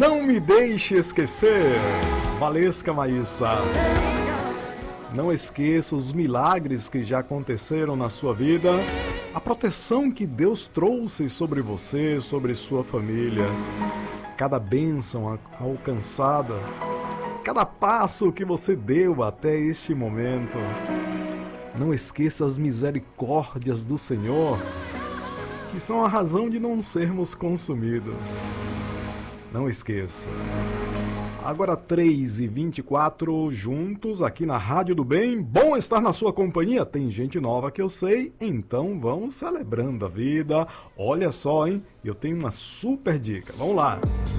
Não me deixe esquecer. Valesca Maíssa. Não esqueça os milagres que já aconteceram na sua vida, a proteção que Deus trouxe sobre você, sobre sua família, cada bênção alcançada, cada passo que você deu até este momento. Não esqueça as misericórdias do Senhor, que são a razão de não sermos consumidos. Não esqueça. Agora 3h24, juntos aqui na Rádio do Bem. Bom estar na sua companhia. Tem gente nova que eu sei, então vamos celebrando a vida. Olha só, hein? Eu tenho uma super dica. Vamos lá.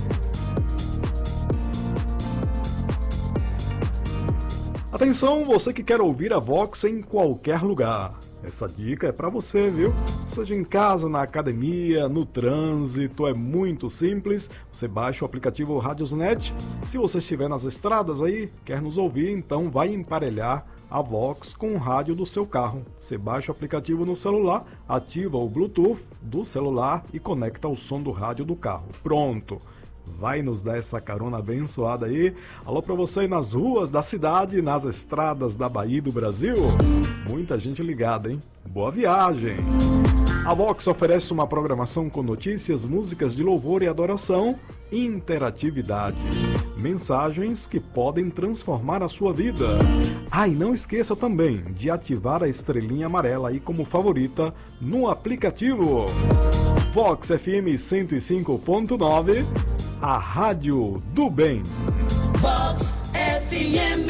Atenção, você que quer ouvir a Vox em qualquer lugar. Essa dica é para você, viu? Seja em casa, na academia, no trânsito, é muito simples. Você baixa o aplicativo Radiosnet. Se você estiver nas estradas aí, quer nos ouvir, então vai emparelhar a Vox com o rádio do seu carro. Você baixa o aplicativo no celular, ativa o Bluetooth do celular e conecta o som do rádio do carro. Pronto! Vai nos dar essa carona abençoada aí. Alô pra você aí nas ruas da cidade, nas estradas da Bahia e do Brasil. Muita gente ligada, hein? Boa viagem! A Vox oferece uma programação com notícias, músicas de louvor e adoração, interatividade, mensagens que podem transformar a sua vida. Ah, e não esqueça também de ativar a estrelinha amarela aí como favorita no aplicativo. Vox FM 105.9, a Rádio do Bem. Vox FM.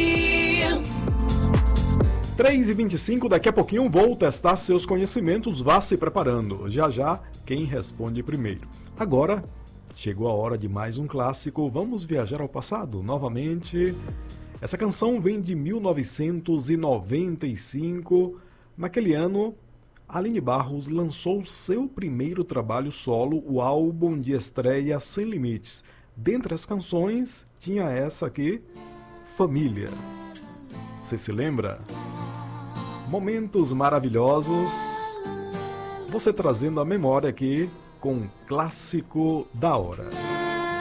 3h25, daqui a pouquinho vou testar seus conhecimentos, vá se preparando. Já já, quem responde primeiro. Agora, chegou a hora de mais um clássico, vamos viajar ao passado novamente. Essa canção vem de 1995. Naquele ano, Aline Barros lançou seu primeiro trabalho solo, o álbum de estreia Sem Limites. Dentre as canções, tinha essa aqui, Família. Você se lembra? Momentos maravilhosos, você trazendo a memória aqui com um clássico da hora.